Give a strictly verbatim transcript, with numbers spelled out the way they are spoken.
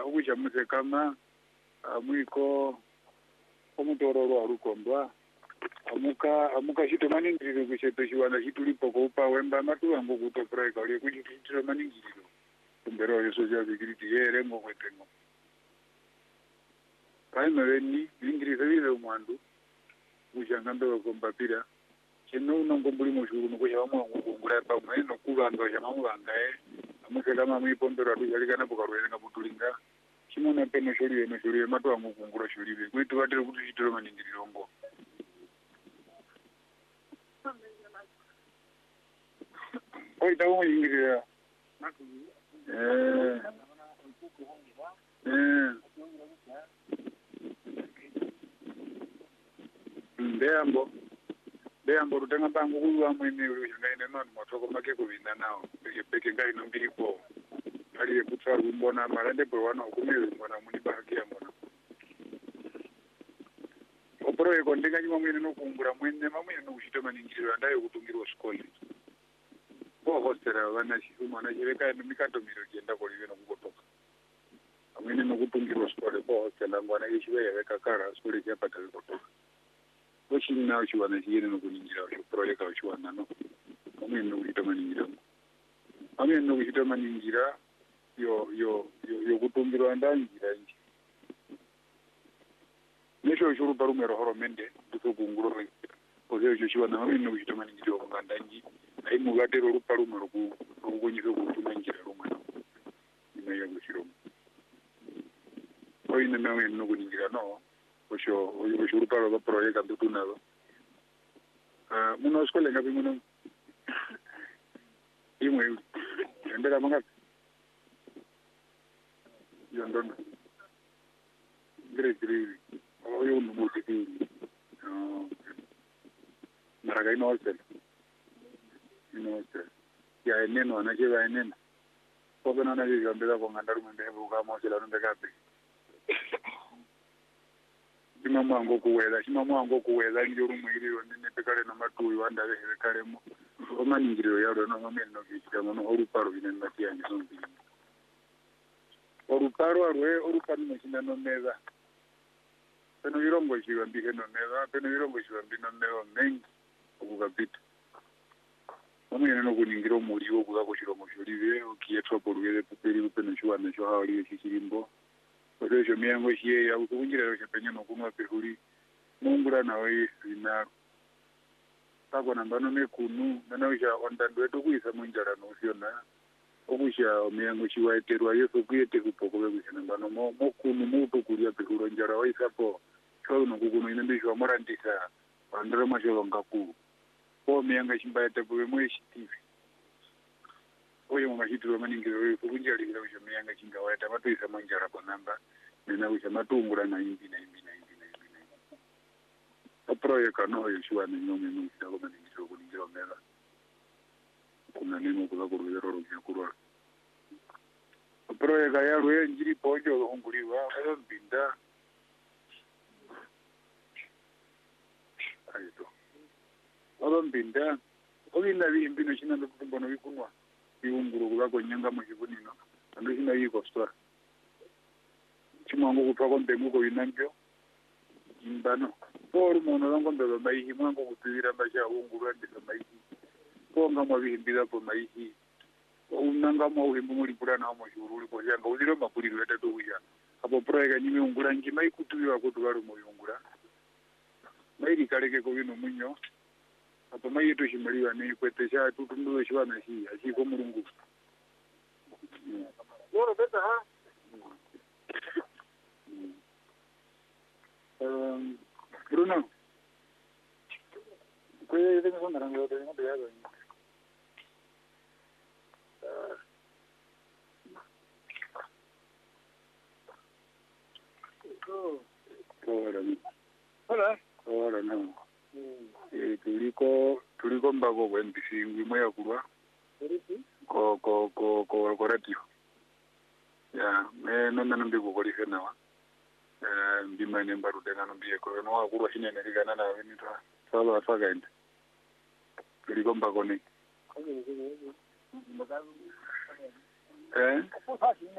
okuchamuse kama amwiko omutororo arukombwa amuka amuka chito maningiriro kucheto chiwana chitulipo kupa wemba matu wangu kutopreka uli kuti chito maningiriro kumbero yeso ya security yere ngo kwetengo kaima weni ingirisa vile umwandu ujangando kombapira chino unongombuli mushuru nuko yamwa ngungura pa mweno kubanga yamanga eh amuka kama mwipondora tujalikana bukarwenga butulinga chimuna peno shori eno shori matu wangu kungura shori be kwitu watire kuti chito maningiriro ngo Oi, tá bom, Ingrid. É. É. Ndeyambo. Ndeyambo rutenga bangu kuwa mwene uri ngaine noni motoko make kuvinda nawo. Peke peke ngai nombiripo. Ali kutsa rumbona marande bro wana kumiri mbona muni bahaki ya mbona. Opro eko ndenga nyuma mwene no kumbura mwene mamwene no kushito maningiriro ndayo kutungirwa skole. Kwa hostera wana shuma na jireka ni mikato miro jenda kwa livyo na kukotoka. Amini na kutungirwa skole kwa hostera ngwana yeshiwe ya weka kara skole kia pata kukotoka. Kwa shini na ushiwa na shiyene na kuningira ushiwa projeka ushiwa na no. Amini na kushito maningira. Amini na kushito maningira yo yo yo yo kutungirwa ndangira nji. Nesho ushuru parumero horo mende duso kunguro rengira. Kwa hiyo ushiwa na amini na kushito maningira wa ndanji. Ai mugatero ruparume ruku rukunyike kutumenjira rumwe imeya gushiroma oine nawe no kuningira no osho osho ruparo ba project ndutunalo ah muno skole ngapi muno imwe endera manga yondono great great oyo numutiki ah maraga ino hostel ino ya eneno anacheza eneno kwa nana hiyo mbele kwa ngandaru mbevu kama sila ndo kapi simama wangu kuweza simama wangu kuweza ndio rumwiriro nene pekale na matu wanda wewe kale mo oma ningiro yaro no mamene no kichika no oruparo ine matia ni no bi oruparo arwe orupano machina no meza peno virongo chiwa mbike no meza peno virongo chiwa mbino meza mengi okukapita Amene no kuningira omuliro okuza kushiro musholive okiyetwa polwele puperi upeno shwana sho hawali ekikirimbo Osho miyango shiye ya ukunjira yo penye no kunwa pehuli mungura nawe ina Sako nambano mekunu nanawisha ondando eto kuisa munjara no siona okusha miyango shiwa eterwa yeso kuyete kupoko bekusha nambano mo mokunu mutu kulia pehuro njara wa isapo Kwa no kukunu inendishwa morandisa andro masholo ngaku Kwa mianga shimbaya tabuwe mweshi tivi. Oyo mwashituru maningiro wewe kukunjali bila wisha mianga shinga wata matu isa manjara kwa namba. Nena wisha matungura na imbi na imbi na imbi na imbi na imbi. Opro yeka noho yoshiwa ni nyome mwishita kwa maningiro kuningiro mela. Kuna nemo kula kuruwero rumia kurwa. Opro yeka ya ruwe njiri pojo honguriwa. Ayo mbinda. Aito. Olo mbinda, olinda bimbino china ndo kutumbono bikunwa, biunguru kubako nyanga mujibunino, ando china yiko stora. Chimango kutwako mbenguko inambyo, mbano. Poru mono lango mbeba maihi, mwango kutuwira mbasha unguru andisa maihi. Ponga mwa bihimbida po maihi. Unanga mwa uhimbu mwuli purana hama shuruli po shanga, uziro mapuri weta tuwisha. Hapo proega nime ungura nji mai kutuwiwa kutuwaru mwa ungura. Mairi kareke kovino munyo. Apa mai yetu shimaliwa ni kwetesha tutundu shwa na shi ashiko mulungu Loro beta ha Um Bruno Kwe tengo sonda rango de no de algo Oh Hola Hola Hola no Eh, tuliko tuliko mbago wendisi ngwimo ya kulwa ko ko ko ko ko radio ya me no nana mbigo ko lifena wa eh mbimane mbaru de ngano mbiye ko no akulwa shinene ligana na we nitwa solo afagaenda tuliko mbago ni eh